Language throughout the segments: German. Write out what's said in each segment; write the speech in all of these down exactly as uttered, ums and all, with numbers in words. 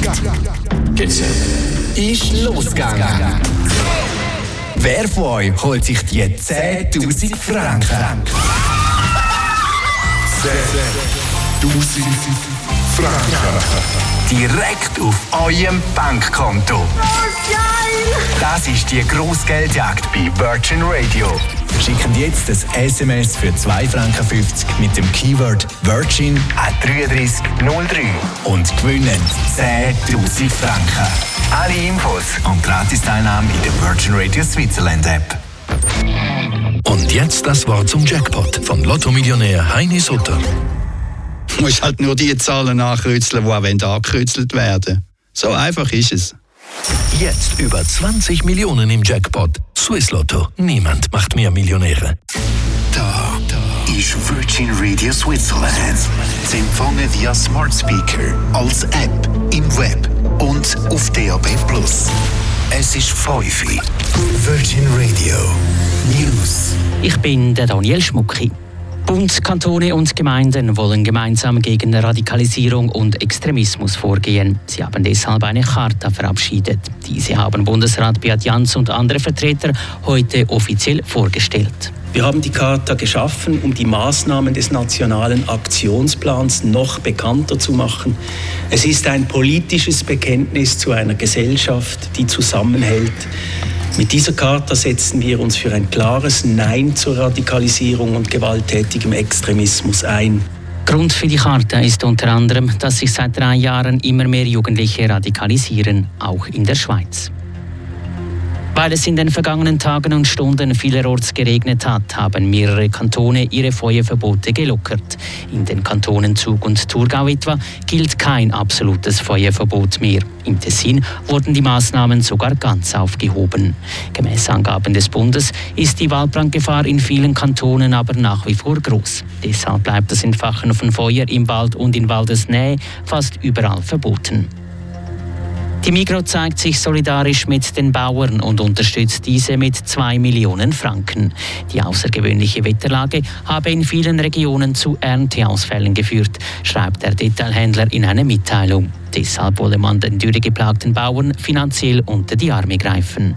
Ist losgegangen. Wer von euch holt sich die zehntausend Franken? zehntausend Franken. Direkt auf eurem Bankkonto. Das ist die Grossgeldjagd bei Virgin Radio. Schicken jetzt das S M S für zwei Franken fünfzig mit dem Keyword Virgin an drei drei null drei und gewinnen zehntausend Franken. Alle Infos und Gratis-Teilnahme in der Virgin Radio Switzerland App. Und jetzt das Wort zum Jackpot von Lotto-Millionär Heini Sutter. Du musst halt nur die Zahlen nachkreuzeln, die auch angekreuzelt werden. So einfach ist es. Jetzt über zwanzig Millionen im Jackpot. Swiss Lotto. Niemand macht mehr Millionäre. Da, da ist Virgin Radio Switzerland. Sie empfangen via Smart Speaker, als App, im Web und auf D A B plus. Es ist fünf Uhr. Virgin Radio News. Ich bin der Daniel Schmucki. Bund, Kantone und Gemeinden wollen gemeinsam gegen Radikalisierung und Extremismus vorgehen. Sie haben deshalb eine Charta verabschiedet. Diese haben Bundesrat Beat Jans und andere Vertreter heute offiziell vorgestellt. Wir haben die Charta geschaffen, um die Maßnahmen des nationalen Aktionsplans noch bekannter zu machen. Es ist ein politisches Bekenntnis zu einer Gesellschaft, die zusammenhält. Mit dieser Charta setzen wir uns für ein klares Nein zur Radikalisierung und gewalttätigem Extremismus ein. Grund für die Charta ist unter anderem, dass sich seit drei Jahren immer mehr Jugendliche radikalisieren, auch in der Schweiz. Weil es in den vergangenen Tagen und Stunden vielerorts geregnet hat, haben mehrere Kantone ihre Feuerverbote gelockert. In den Kantonen Zug und Thurgau etwa gilt kein absolutes Feuerverbot mehr. Im Tessin wurden die Maßnahmen sogar ganz aufgehoben. Gemäß Angaben des Bundes ist die Waldbrandgefahr in vielen Kantonen aber nach wie vor groß. Deshalb bleibt das Entfachen von Feuer im Wald und in Waldesnähe fast überall verboten. Die Migros zeigt sich solidarisch mit den Bauern und unterstützt diese mit zwei Millionen Franken. Die außergewöhnliche Wetterlage habe in vielen Regionen zu Ernteausfällen geführt, schreibt der Detailhändler in einer Mitteilung. Deshalb wolle man den dürregeplagten Bauern finanziell unter die Arme greifen.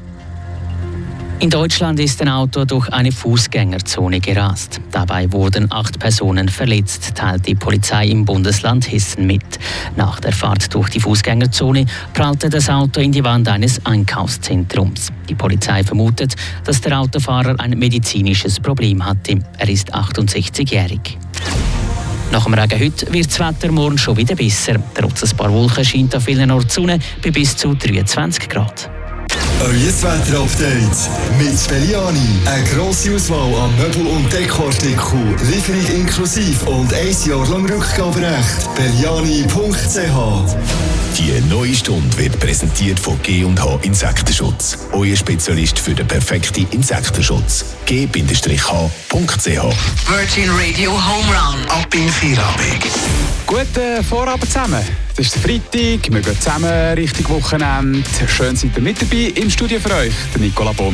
In Deutschland ist ein Auto durch eine Fußgängerzone gerast. Dabei wurden acht Personen verletzt, teilt die Polizei im Bundesland Hessen mit. Nach der Fahrt durch die Fußgängerzone prallte das Auto in die Wand eines Einkaufszentrums. Die Polizei vermutet, dass der Autofahrer ein medizinisches Problem hatte. Er ist achtundsechzigjährig. Nach dem Regen heute wird das Wetter morgen schon wieder besser. Trotz ein paar Wolken scheint an vielen Orten die Sonne bei bis zu dreiundzwanzig Grad. Euer Wetter-Update mit Belliani. Eine grosse Auswahl an Möbel- und Dekoartikeln, Lieferung inklusive und ein Jahr lang Rückgaberecht. Belliani punkt c h. Die neue Stunde wird präsentiert von G und H Insektenschutz. Euer Spezialist für den perfekten Insektenschutz. G H punkt c h. Virgin Radio Home Run. Ab in Feierabend. Guten Vorabend zusammen. Das ist der Freitag, wir gehen zusammen Richtung Wochenende. Schön seid ihr mit dabei. Im Studio für euch, der Nicola Bohm.